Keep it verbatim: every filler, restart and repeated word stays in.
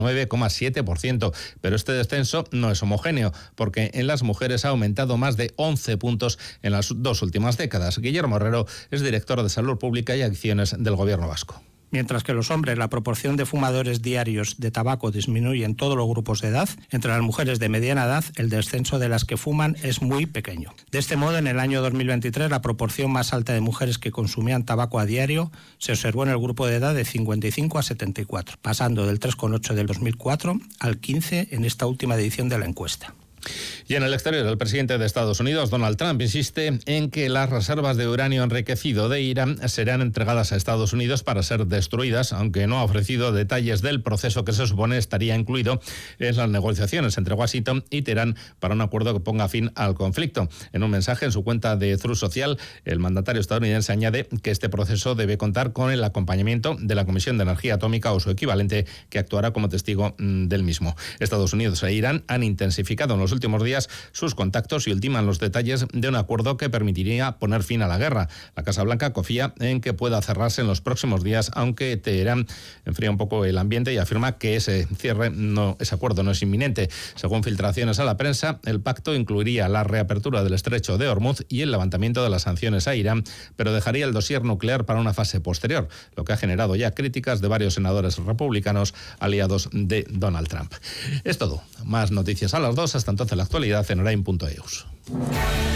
nueve coma siete por ciento, pero este descenso no es homogéneo, porque en las mujeres ha aumentado más de once puntos en las dos últimas décadas. Guillermo Herrero es director de Salud Pública y Adicciones del Gobierno vasco. Mientras que los hombres, la proporción de fumadores diarios de tabaco disminuye en todos los grupos de edad, entre las mujeres de mediana edad el descenso de las que fuman es muy pequeño. De este modo, en el año dos mil veintitrés, la proporción más alta de mujeres que consumían tabaco a diario se observó en el grupo de edad de cincuenta y cinco a setenta y cuatro, pasando del tres coma ocho del dos mil cuatro al quince en esta última edición de la encuesta. Y en el exterior, el presidente de Estados Unidos, Donald Trump, insiste en que las reservas de uranio enriquecido de Irán serán entregadas a Estados Unidos para ser destruidas, aunque no ha ofrecido detalles del proceso que se supone estaría incluido en las negociaciones entre Washington y Teherán para un acuerdo que ponga fin al conflicto. En un mensaje en su cuenta de Truth Social, el mandatario estadounidense añade que este proceso debe contar con el acompañamiento de la Comisión de Energía Atómica o su equivalente, que actuará como testigo del mismo. Estados Unidos e Irán han intensificado en los últimos días sus contactos y ultiman los detalles de un acuerdo que permitiría poner fin a la guerra. La Casa Blanca confía en que pueda cerrarse en los próximos días, aunque Teherán enfría un poco el ambiente y afirma que ese cierre, no, ese acuerdo no es inminente. Según filtraciones a la prensa, el pacto incluiría la reapertura del estrecho de Hormuz y el levantamiento de las sanciones a Irán, pero dejaría el dossier nuclear para una fase posterior, lo que ha generado ya críticas de varios senadores republicanos aliados de Donald Trump. Es todo. Más noticias a las dos. Hasta entonces, la actualidad en orain punto eus.